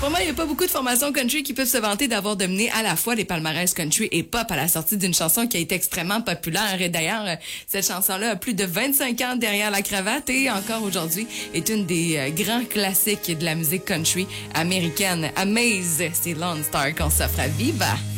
Vraiment, il n'y a pas beaucoup de formations country qui peuvent se vanter d'avoir dominé à la fois les palmarès country et pop à la sortie d'une chanson qui a été extrêmement populaire. Et d'ailleurs, cette chanson-là a plus de 25 ans derrière la cravate et encore aujourd'hui est une des grands classiques de la musique country américaine. Amaze, c'est Lone Star qu'on s'offre à Viva.